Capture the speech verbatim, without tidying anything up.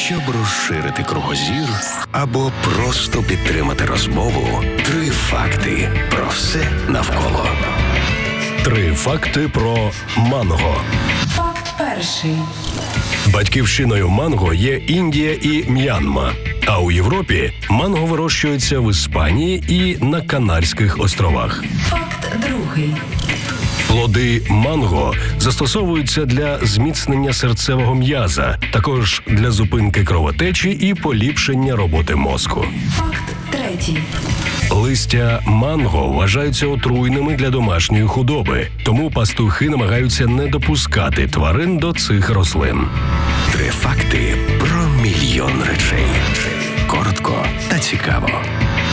Щоб розширити кругозір або просто підтримати розмову, три факти про все навколо. Три факти про манго. Факт перший. Батьківщиною манго є Індія і М'янма. А у Європі манго вирощується в Іспанії і на Канарських островах. Факт другий. Плоди манго застосовуються для зміцнення серцевого м'яза, також для зупинки кровотечі і поліпшення роботи мозку. Факт третій. Листя манго вважаються отруйними для домашньої худоби, тому пастухи намагаються не допускати тварин до цих рослин. Три факти про мільйон речей. Коротко та цікаво.